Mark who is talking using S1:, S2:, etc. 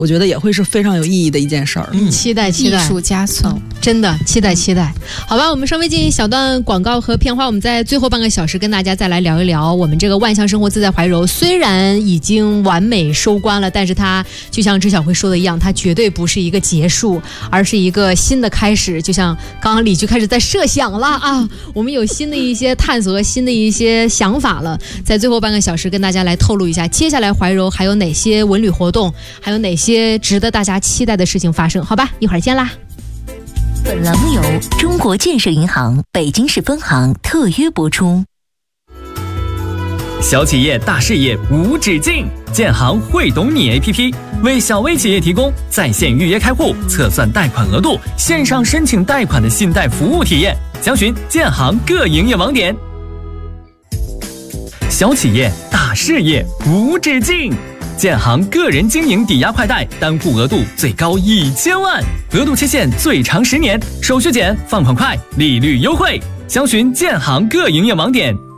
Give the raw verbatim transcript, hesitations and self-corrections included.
S1: 我觉得也会是非常有意义的一件事儿。
S2: 嗯，期待期待，
S3: 艺术加速、嗯，
S2: 真的期待期待。好吧，我们稍微进一小段广告和片花，我们在最后半个小时跟大家再来聊一聊我们这个万象生活自在怀柔，虽然已经完美收官了，但是它就像知晓会说的一样，它绝对不是一个结束，而是一个新的开始。就像刚刚李局开始在设想了啊，我们有新的一些探索，新的一些想法了。在最后半个小时跟大家来透露一下，接下来怀柔还有哪些文旅活动，还有哪些值得大家期待的事情发生。好吧，一会儿见啦。
S4: 本栏目由中国建设银行北京市分行特约播出。
S5: 小企业大事业无止境，建行会懂你 A P P 为小微企业提供在线预约开户、测算贷款额度、线上申请贷款的信贷服务体验。详询建行各营业网点。小企业大事业无止境，建行个人经营抵押快贷单户额度最高一千万，额度期限最长十年，手续简，放款快，利率优惠。详询建行各营业网点。